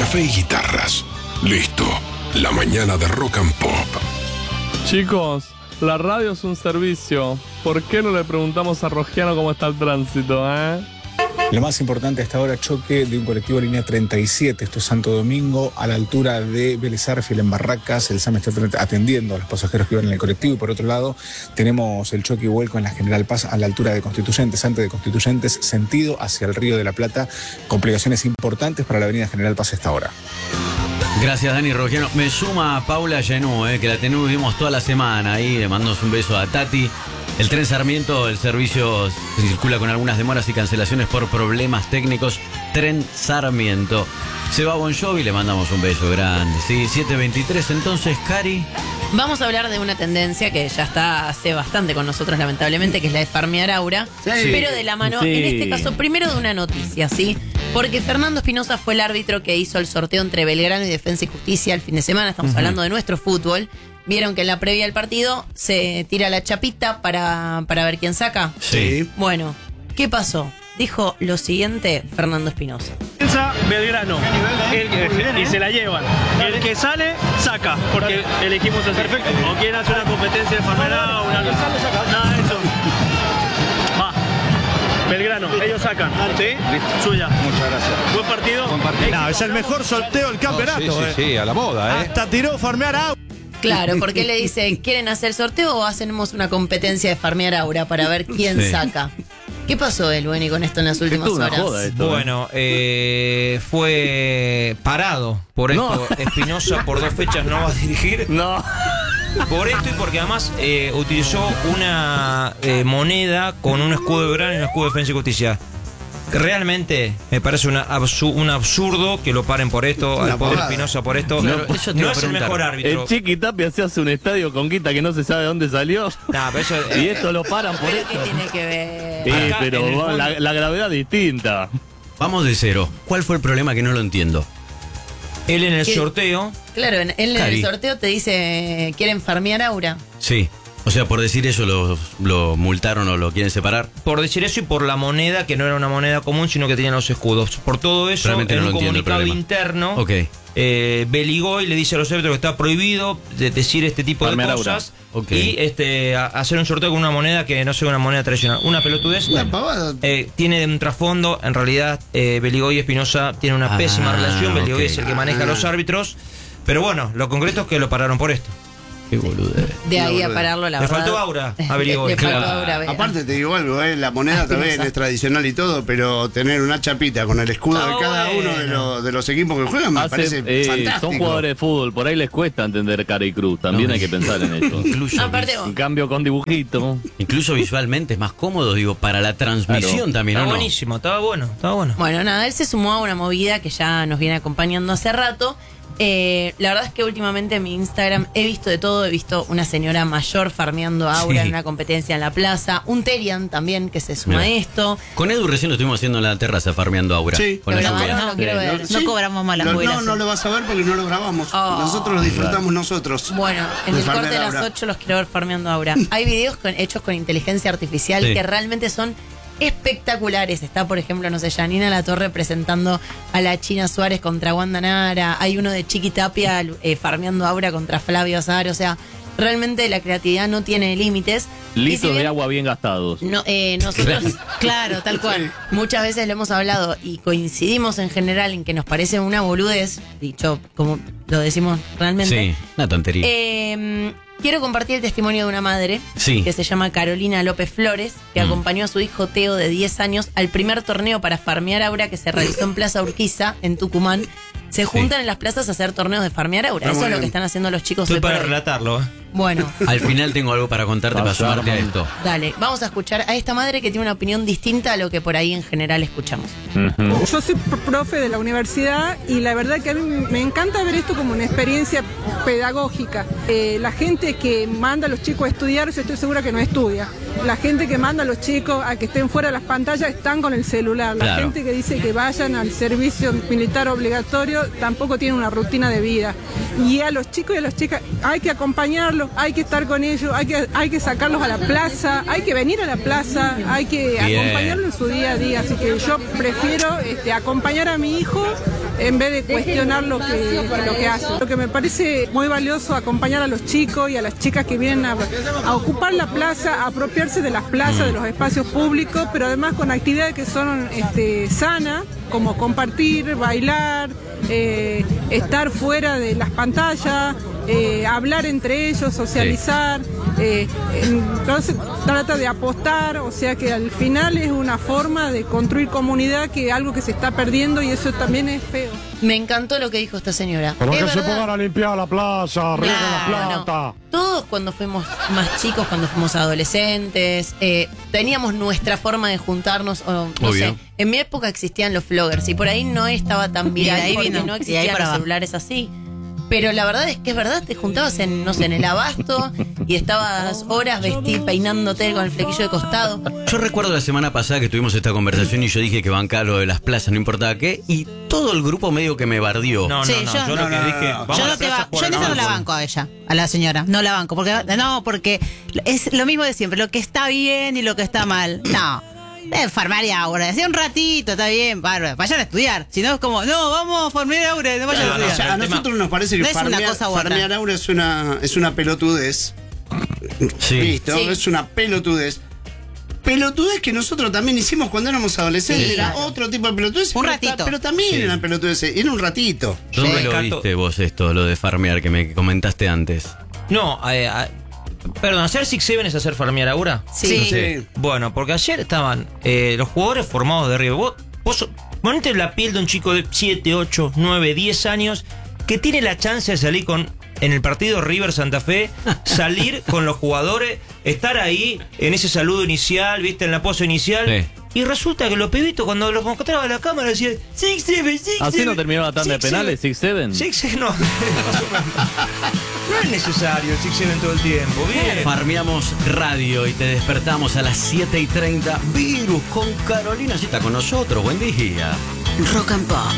café y guitarras. Listo, la mañana de Rock and Pop. Chicos, la radio es un servicio. ¿Por qué no le preguntamos a Rogiano cómo está el tránsito, Lo más importante hasta ahora, choque de un colectivo línea 37, esto es Santo Domingo, a la altura de Vélez Arfiel en Barracas. El SAM está atendiendo a los pasajeros que iban en el colectivo. Y por otro lado, tenemos el choque y vuelco en la General Paz a la altura de Constituyentes, antes de Constituyentes, sentido hacia el Río de la Plata. Complicaciones importantes para la avenida General Paz a esta hora. Gracias, Dani Rogiano. Me suma Paula Llenú, que la tuvimos toda la semana ahí. Le mandamos un beso a Tati. El tren Sarmiento, el servicio circula con algunas demoras y cancelaciones por problemas técnicos. Tren Sarmiento. Se va Bon Jovi, le mandamos un beso grande. Sí, 7:23. Entonces, Cari. Vamos a hablar de una tendencia que ya está hace bastante con nosotros, lamentablemente, que es la de farmear aura. Sí. Pero de la mano, en este caso, primero de una noticia, ¿sí? Porque Fernando Espinosa fue el árbitro que hizo el sorteo entre Belgrano y Defensa y Justicia el fin de semana. Estamos hablando de nuestro fútbol. Vieron que en la previa del partido se tira la chapita para ver quién saca. Sí. Bueno, ¿qué pasó? Dijo lo siguiente Fernando Espinosa. Piensa Belgrano y se la llevan. El que sale, saca, porque elegimos así. Perfecto. O quieren hacer una competencia de farmerada o nada de eso. Va. Belgrano, ellos sacan. ¿Sí? Suya. Muchas gracias. Buen partido. No, es el mejor sorteo del campeonato. Sí, a la moda, Hasta tiró farmear aura. Claro, porque le dice, ¿quieren hacer sorteo o hacemos una competencia de farmear aura para ver quién saca? ¿Qué pasó, Elweni, con esto en las últimas horas? Bueno, fue parado por esto. Espinosa por 2 fechas no va a dirigir. No. Por esto y porque además utilizó una moneda con un escudo de Belgrano y un escudo de Defensa y Justicia. Realmente me parece un absurdo que lo paren por esto, al pobre Espinosa por esto. Claro, no es el mejor árbitro. El Chiqui Tapia se hace un estadio con guita que no se sabe dónde salió. Nah, pero eso, y esto lo paran por esto. ¿Qué tiene que ver? Sí, Acá, pero fondo, la gravedad es distinta. Vamos de cero. ¿Cuál fue el problema que no lo entiendo? él en el sorteo. Claro, él en el sorteo te dice, ¿quieren farmear aura? Sí. O sea, por decir eso lo multaron o lo quieren separar. Por decir eso y por la moneda, que no era una moneda común, sino que tenían los escudos. Por todo eso, realmente en no un comunicado interno, Beligoy le dice a los árbitros que está prohibido decir este tipo de cosas. Y hacer un sorteo con una moneda que no sea una moneda tradicional. Una pelotudez. Tiene un trasfondo. En realidad, Beligoy y Espinosa tienen una pésima relación. Beligoy es el que maneja a los árbitros. Pero bueno, lo concreto es que lo pararon por esto. Qué boludez. De ahí a pararlo, la le verdad. Faltó aura a Beligoy. Aparte te digo algo, la moneda también es tradicional y todo, pero tener una chapita con el escudo de cada uno de los equipos que juegan me parece fantástico. Son jugadores de fútbol, por ahí les cuesta entender cara y cruz. También hay que pensar en eso. En cambio con dibujito. Incluso visualmente es más cómodo, digo, para la transmisión también. Está buenísimo, estaba bueno. Bueno, nada, él se sumó a una movida que ya nos viene acompañando hace rato. La verdad es que últimamente en mi Instagram he visto de todo. He visto una señora mayor farmeando aura en una competencia en la plaza. Un Terian también que se suma a esto. Con Edu recién lo estuvimos haciendo en la terraza farmeando aura. Sí. Lo grabaron, lo quiero ver. No cobramos malas juelas. No lo vas a ver porque no lo grabamos. Nosotros lo disfrutamos nosotros. Bueno, en el corte de las 8 los quiero ver farmeando aura. Hay videos hechos con inteligencia artificial que realmente son espectaculares. Está, por ejemplo, no sé, Janina Latorre presentando a la China Suárez contra Wanda Nara. Hay uno de Chiqui Tapia farmeando aura contra Flavio Azar. O sea, realmente la creatividad no tiene límites. Litros de agua bien gastados. Nosotros, claro, tal cual. Muchas veces lo hemos hablado y coincidimos en general en que nos parece una boludez, dicho como lo decimos realmente. Sí, una tontería. Quiero compartir el testimonio de una madre que se llama Carolina López Flores, que acompañó a su hijo Teo de 10 años al primer torneo para farmear aura que se realizó en Plaza Urquiza, en Tucumán. Se juntan en las plazas a hacer torneos de farmear aura. Eso es lo que están haciendo los chicos. Estoy para relatarlo. Bueno. Al final tengo algo para contarte para sumarte a esto. Dale, vamos a escuchar a esta madre que tiene una opinión distinta a lo que por ahí en general escuchamos. Yo soy profe de la universidad y la verdad que a mí me encanta ver esto como una experiencia pedagógica. La gente que manda a los chicos a estudiar, yo estoy segura que no estudia. La gente que manda a los chicos a que estén fuera de las pantallas están con el celular. La gente que dice que vayan al servicio militar obligatorio tampoco tiene una rutina de vida. Y a los chicos y a las chicas hay que acompañarlos, hay que estar con ellos, hay que sacarlos a la plaza, hay que venir a la plaza, hay que acompañarlos en su día a día. Así que yo prefiero acompañar a mi hijo en vez de cuestionar lo que hacen. Lo que me parece muy valioso acompañar a los chicos y a las chicas que vienen a ocupar la plaza, a apropiarse de las plazas, de los espacios públicos, pero además con actividades que son sanas, como compartir, bailar, estar fuera de las pantallas, hablar entre ellos, socializar. Entonces trata de apostar, o sea que al final es una forma de construir comunidad, que es algo que se está perdiendo y eso también es feo. Me encantó lo que dijo esta señora. Pero que verdad. se pongan a limpiar la plaza, rieguen la plata. No. Todos cuando fuimos más chicos, cuando fuimos adolescentes, teníamos nuestra forma de juntarnos, o no sé. En mi época existían los floggers y por ahí no estaba tan viral porque no existían los celulares así. Pero la verdad es que es verdad, te juntabas en, no sé, en el Abasto y estabas horas peinándote con el flequillo de costado. Yo recuerdo la semana pasada que tuvimos esta conversación y yo dije que bancaba lo de las plazas, no importaba qué, y todo el grupo medio que me bardió. No, yo lo que dije, vamos a la plaza. Yo en eso no la banco a ella, a la señora, no la banco, porque es lo mismo de siempre, lo que está bien y lo que está mal. No. Farmaria Aura, hacía un ratito, está bien, bárbaro, vayan a estudiar. Si no es como, no, vamos a Farmaria Aura, no vayan a estudiar. O sea, a nosotros nos parece que Farmear Aura es una pelotudez. Sí. ¿Listo? Sí. Es una pelotudez. Pelotudez que nosotros también hicimos cuando éramos adolescentes. Sí, era otro tipo de pelotudez. Un ratito. Pero también eran pelotudez. Era un ratito. ¿Dónde lo viste vos esto, lo de farmear que me comentaste antes? No, perdón, ¿hacer Six Seven es hacer farmear Aura? Sí. Bueno, porque ayer estaban los jugadores formados de River. Vos ponete la piel de un chico de 7, 8, 9, 10 años que tiene la chance de salir en el partido River Santa Fe, salir con los jugadores, estar ahí en ese saludo inicial, viste, en la pose inicial. Sí. Y resulta que los pibitos, cuando los mostraba la cámara, decían 6-7. ¿Así no terminó la tanda de penales, 6-7? 6-7 no. No es necesario el 6-7 todo el tiempo. Bien. Farmeamos radio y te despertamos a las 7:30. Virus con Carolina, si está con nosotros. Buen día. Rock and Pop.